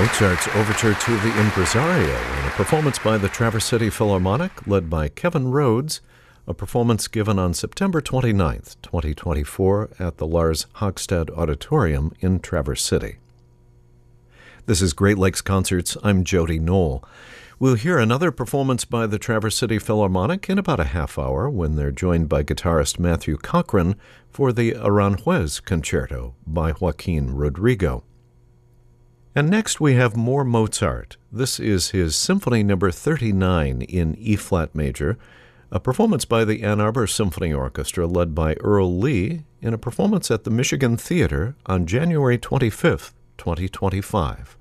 Mozart's Overture to the Impresario, in a performance by the Traverse City Philharmonic, led by Kevin Rhodes, a performance given on September 29th, 2024, at the Lars Hogstad Auditorium in Traverse City. This is Great Lakes Concerts. I'm Jody Knoll. We'll hear another performance by the Traverse City Philharmonic in about a half hour when they're joined by guitarist Matthew Cochran for the Aranjuez Concerto by Joaquin Rodrigo. And next we have more Mozart. This is his Symphony No. 39 in E-flat major, a performance by the Ann Arbor Symphony Orchestra led by Earl Lee in a performance at the Michigan Theater on January 25th, 2025.